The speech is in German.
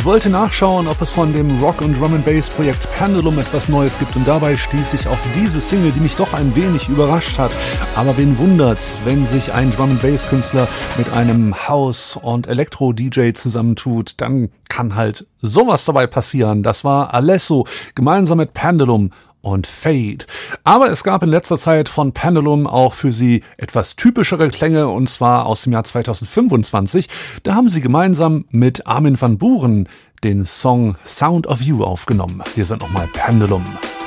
wollte nachschauen, ob es von dem Rock- und Drum-and-Bass-Projekt Pendulum etwas Neues gibt und dabei stieß ich auf diese Single, die mich doch ein wenig überrascht hat. Aber wen wundert's, wenn sich ein Drum-and-Bass-Künstler mit einem House- und Elektro-DJ zusammentut, dann kann halt sowas dabei passieren. Das war Alesso gemeinsam mit Pendulum und Fade. Aber es gab in letzter Zeit von Pendulum auch für sie etwas typischere Klänge, und zwar aus dem Jahr 2025. Da haben sie gemeinsam mit Armin van Buuren den Song Sound of You aufgenommen. Hier sind nochmal Pendulum.